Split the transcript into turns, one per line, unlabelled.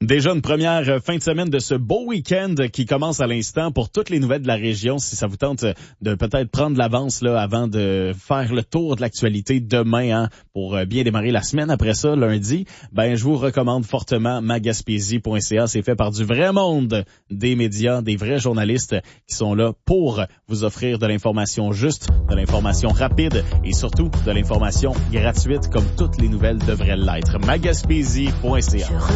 Déjà une première fin de semaine de ce beau week-end qui commence à l'instant pour toutes les nouvelles de la région. Si ça vous tente de peut-être prendre l'avance là avant de faire le tour de l'actualité demain pour bien démarrer la semaine après ça, lundi, je vous recommande fortement magaspésie.ca. C'est fait par du vrai monde des médias, des vrais journalistes qui sont là pour vous offrir de l'information juste, de l'information rapide et surtout de l'information gratuite comme toutes les nouvelles devraient l'être. magaspésie.ca.